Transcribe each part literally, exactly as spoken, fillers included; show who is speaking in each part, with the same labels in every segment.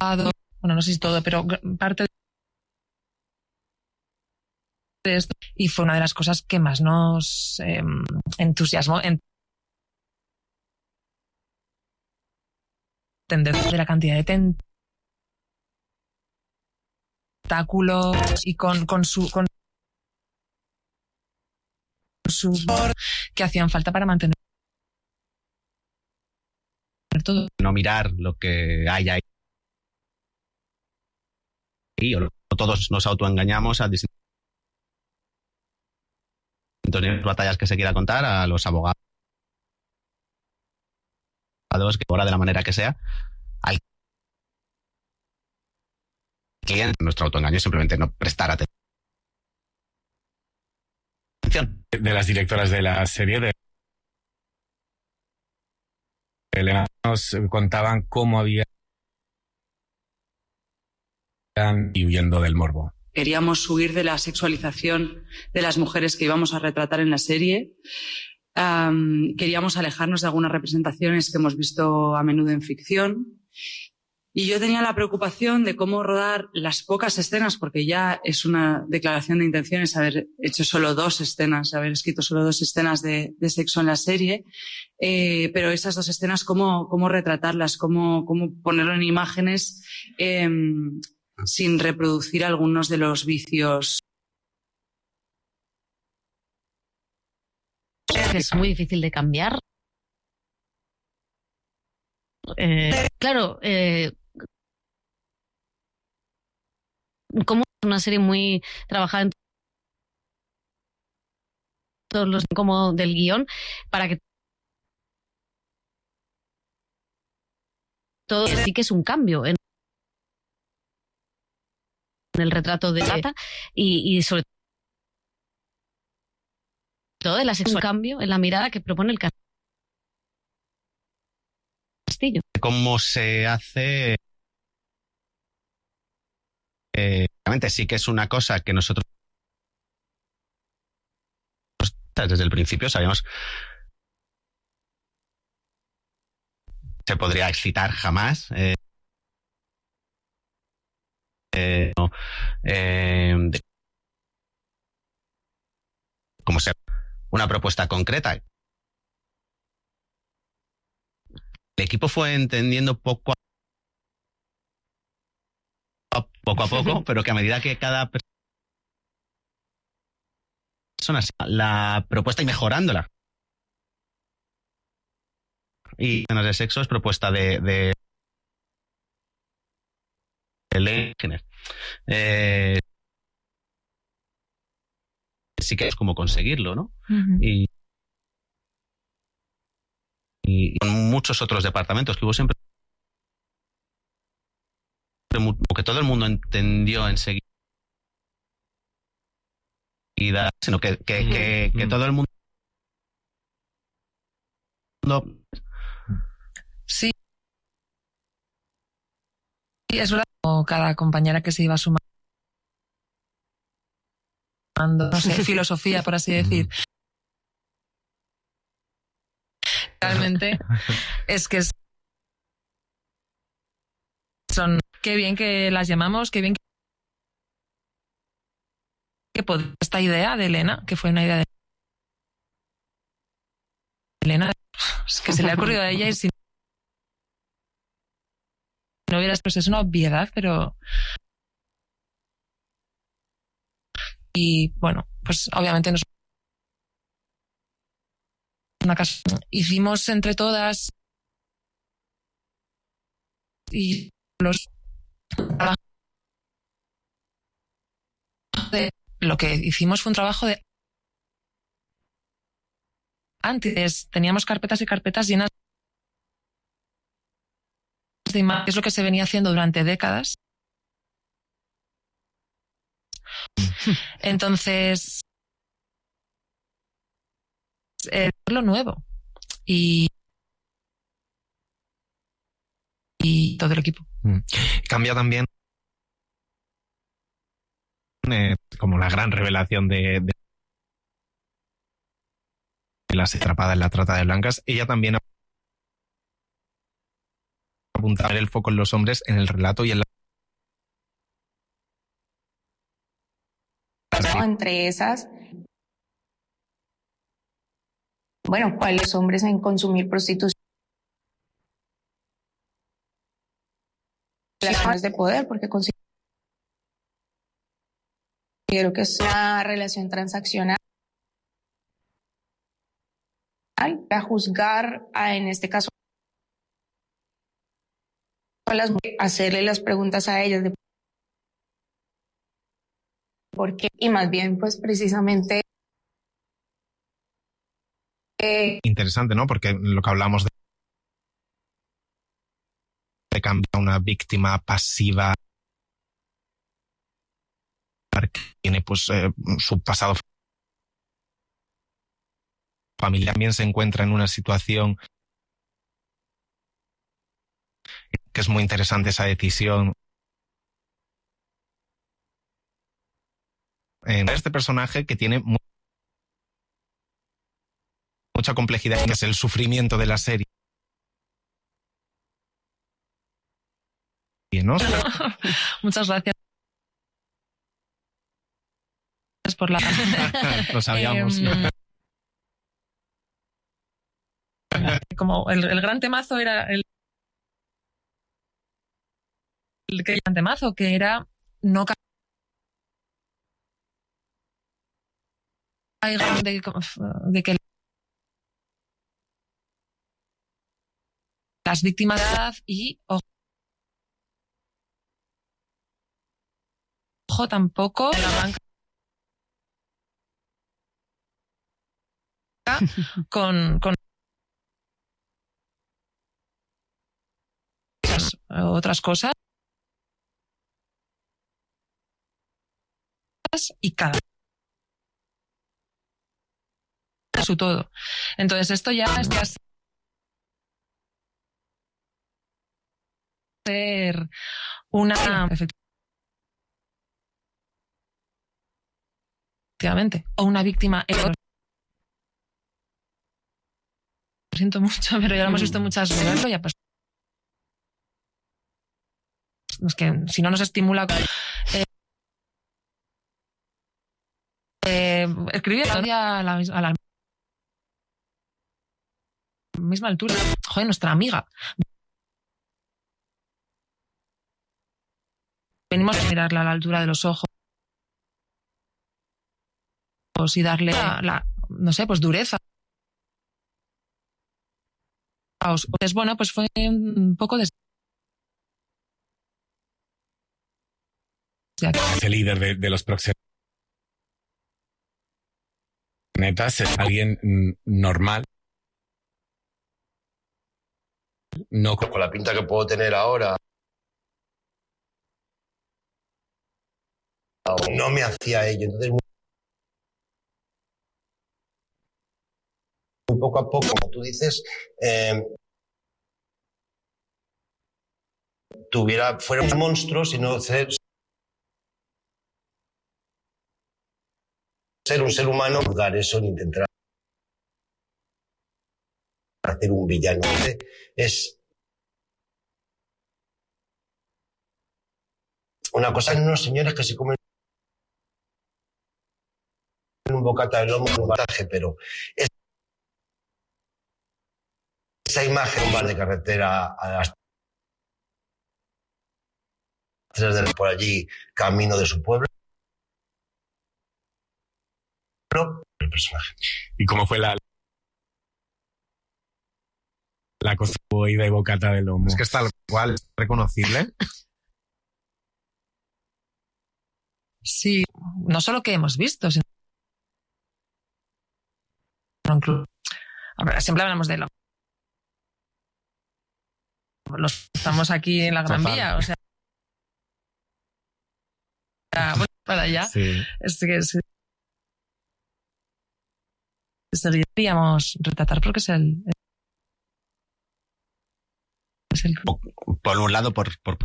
Speaker 1: bueno, no sé si todo, pero parte de esto, y fue una de las cosas que más nos eh, entusiasmó, entender de la cantidad de tentáculos y con, con su con su que hacían falta para mantener todo.
Speaker 2: No mirar lo que hay ahí, o todos nos autoengañamos a distintos batallas que se quiera contar, a los abogados, que ahora de la manera que sea, al cliente. Nuestro autoengaño es simplemente no prestar atención.
Speaker 3: De las directoras de la serie, de Elena, nos contaban cómo habían y huyendo del morbo.
Speaker 4: Queríamos huir de la sexualización de las mujeres que íbamos a retratar en la serie. Um, queríamos alejarnos de algunas representaciones que hemos visto a menudo en ficción. Y yo tenía la preocupación de cómo rodar las pocas escenas, porque ya es una declaración de intenciones haber hecho solo dos escenas, haber escrito solo dos escenas de, de sexo en la serie. Eh, pero esas dos escenas, cómo, cómo retratarlas, cómo, cómo ponerlo en imágenes, eh, sin reproducir algunos de los vicios.
Speaker 5: Es muy difícil de cambiar. Eh, claro, eh, como es una serie muy trabajada en todos los como del guión, para que todo sí que es un cambio en el retrato de Tata y, y sobre todo de la sexual, un cambio en la mirada que propone el castillo.
Speaker 2: ¿Cómo se hace? Eh, realmente sí que es una cosa que nosotros desde el principio sabíamos se podría excitar jamás. Eh, eh, no, eh, de, como sea una propuesta concreta. El equipo fue entendiendo poco a poco, a poco pero que a medida que cada persona la propuesta y mejorándola. Y escenas de sexo es propuesta de, de, de Lengener. Eh, sí que es como conseguirlo, ¿no? Uh-huh. Y y con muchos otros departamentos que hubo siempre, que todo el mundo entendió enseguida, sino que, que, que, que todo el mundo
Speaker 1: sí, es verdad, cada compañera que se iba sumando, no sé, filosofía, por así decir. Realmente es que son, qué bien que las llamamos, qué bien que, que esta idea de Elena, que fue una idea de Elena, es que se le ha ocurrido a ella y si no hubieras, pues es una obviedad, pero y bueno, pues obviamente nos una casa. Hicimos entre todas y los de, lo que hicimos fue un trabajo de antes teníamos carpetas y carpetas llenas de imágenes, es lo que se venía haciendo durante décadas. Entonces eh, lo nuevo y y todo el equipo.
Speaker 3: Mm. Cambia también eh, como la gran revelación de, de las atrapadas en la trata de blancas. Ella también apuntar el foco en los hombres en el relato y en la...
Speaker 6: Entre esas, bueno, ¿cuáles hombres en consumir prostitución? Relaciones de poder, porque considero que es una relación transaccional. A juzgar, a, en este caso, a las mujeres, hacerle las preguntas a ellas de por qué, y más bien, pues precisamente. Eh,
Speaker 3: Interesante, ¿no? Porque lo que hablamos de, de cambiar a una víctima pasiva que tiene pues eh, su pasado familiar, también se encuentra en una situación que es muy interesante esa decisión. En este personaje que tiene mu- mucha complejidad, que es el sufrimiento de la serie, ¿no?
Speaker 1: Muchas gracias por la...
Speaker 3: Lo sabíamos.
Speaker 1: Em, como el, el gran temazo era el, el que el gran temazo que era no caigan de, de que las víctimas de edad y ojo, ojo tampoco la banca con, con otras cosas y cada su todo. Entonces esto ya es que ser una efectivamente o una víctima. Lo siento mucho, pero ya lo hemos visto muchas veces. Ya pues es que si no nos estimula eh, eh, escribir a la, a la misma altura, joder, nuestra amiga. Venimos a mirarla a la altura de los ojos y darle la, la no sé, pues dureza. Pues bueno, pues fue un poco de...
Speaker 3: Ese líder de, de los proxenetas es alguien normal. No
Speaker 7: con la pinta que puedo tener ahora. No me hacía ello. Entonces, muy poco a poco, como tú dices, eh, tuviera, fuera un monstruo, sino ser, ser un ser humano, juzgar eso ni intentar hacer un villano. Es una cosa, hay unos señores que se comen un bocata de lomo en un baraje, pero es, esa imagen, un bar de carretera a las tres de la por allí, camino de su pueblo, el personaje.
Speaker 3: ¿Y cómo fue la la cosa de bocata de lomo? Es que es tal cual, es reconocible.
Speaker 1: Sí, no solo que hemos visto, sino incluso, siempre hablamos de lo los estamos aquí en la Gran Vía, o sea, bueno, para allá, sí. Es que es, seguiríamos retratar porque es el, es el...
Speaker 2: Por, por un lado, por, por,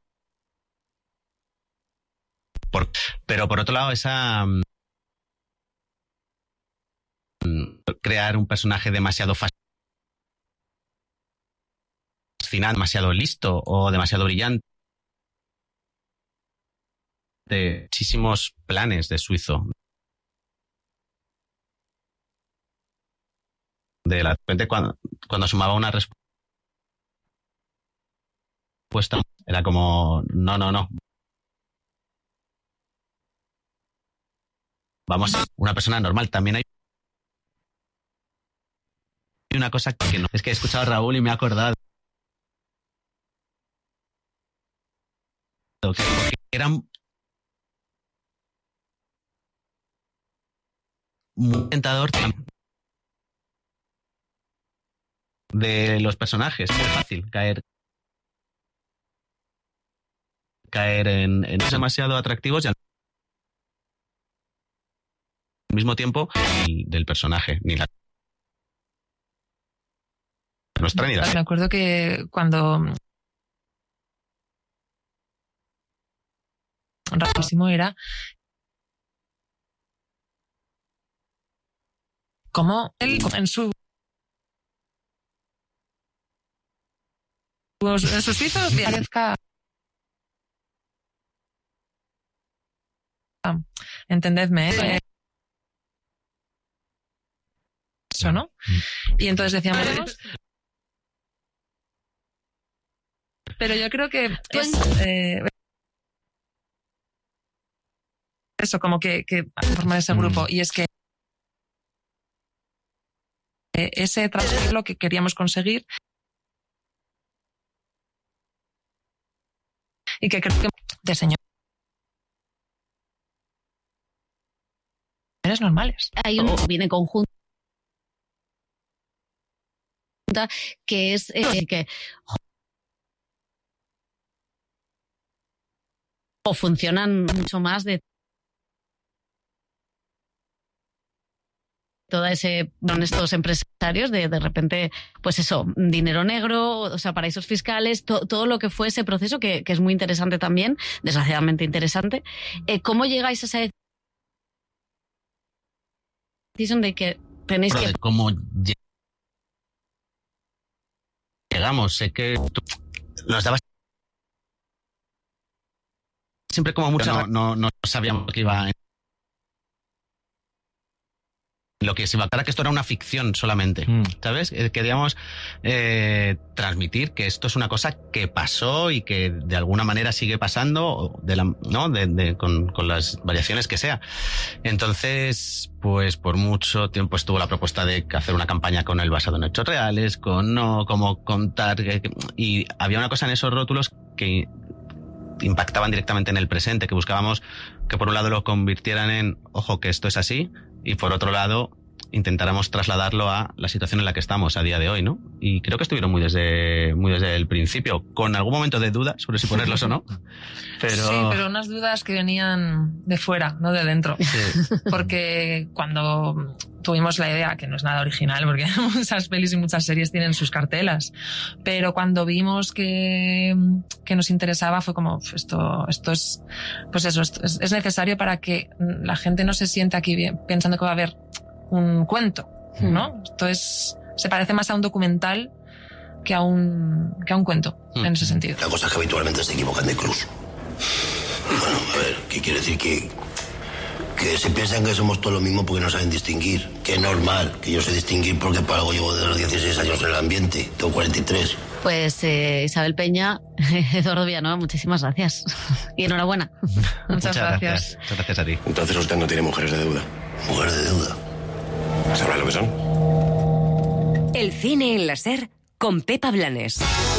Speaker 2: por pero por otro lado, esa um, crear un personaje demasiado fascinante fascinante, demasiado listo o demasiado brillante. De muchísimos planes de suizo. De la repente cuando, cuando sumaba una respuesta era como no, no, no. Vamos a ser una persona normal. También hay una cosa que no. Es que he escuchado a Raúl y me he acordado. Que eran muy tentador de los personajes. Es muy fácil caer caer en, en demasiado atractivos y al mismo tiempo el, del personaje ni la nuestra ni la.
Speaker 1: Me acuerdo que cuando rapidísimo era como él en su en sus suizos parezca entendedme ¿eh? Eso, ¿no? Y entonces decíamos pero yo creo que es eh, eso como que, que formar ese grupo y es que ese transmitir lo que queríamos conseguir y que creo que de señores normales.
Speaker 5: Hay un viene conjunto que es eh, que o funcionan mucho más de todo ese con estos empresarios de de repente pues eso, dinero negro, o sea, paraísos fiscales, to, todo lo que fue ese proceso que, que es muy interesante también, desgraciadamente interesante. Eh, ¿Cómo llegáis a esa decisión de que tenéis
Speaker 2: Pero
Speaker 5: que
Speaker 2: de cómo llegamos? Sé que tú nos dabas siempre como mucho, no, no, no sabíamos que iba en lo que se iba a que esto era una ficción solamente, mm. ¿sabes? Queríamos eh, transmitir que esto es una cosa que pasó y que de alguna manera sigue pasando, de la, ¿no? De, de, con, con las variaciones que sea. Entonces, pues por mucho tiempo estuvo la propuesta de hacer una campaña con el basado en hechos reales, con no, como contar, que, y había una cosa en esos rótulos que impactaban directamente en el presente, que buscábamos que por un lado lo convirtieran en, ojo, que esto es así, y por otro lado intentáramos trasladarlo a la situación en la que estamos a día de hoy, ¿no? Y creo que estuvieron muy desde muy desde el principio, con algún momento de duda sobre si ponerlos o no. Pero...
Speaker 1: Sí, pero unas dudas que venían de fuera, no de dentro. Sí. Porque cuando tuvimos la idea, que no es nada original, porque muchas pelis y muchas series tienen sus cartelas, pero cuando vimos que, que nos interesaba fue como, esto, esto es, pues eso, esto es, es necesario para que la gente no se sienta aquí bien, pensando que va a haber un cuento, ¿no? Mm. Esto es, se parece más a un documental que a un, que a un cuento, mm. en ese sentido.
Speaker 7: La cosa es que habitualmente se equivocan de cruz. Bueno, a ver, ¿qué quiere decir? Que, que se piensan que somos todos lo mismo porque no saben distinguir. Que es normal, que yo sé distinguir porque para algo llevo de los dieciséis años en el ambiente, tengo cuarenta y tres.
Speaker 5: Pues eh, Isabel Peña, Eduardo Villanueva, muchísimas gracias. Y enhorabuena.
Speaker 1: Muchas, Muchas gracias.
Speaker 2: gracias. Muchas gracias a ti.
Speaker 7: Entonces usted no tiene mujeres de deuda. Mujeres de deuda. ¿Sabrás lo que son?
Speaker 8: El cine en la SER con Pepa Blanes.